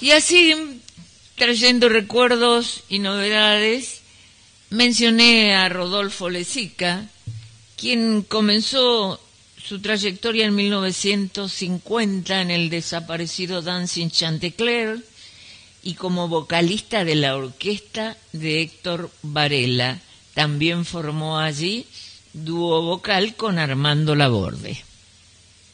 Y así, trayendo recuerdos y novedades, mencioné a Rodolfo Lezica, quien comenzó su trayectoria en 1950 en el desaparecido Dancing Chantecler y como vocalista de la orquesta de Héctor Varela. También formó allí dúo vocal con Armando Laborde.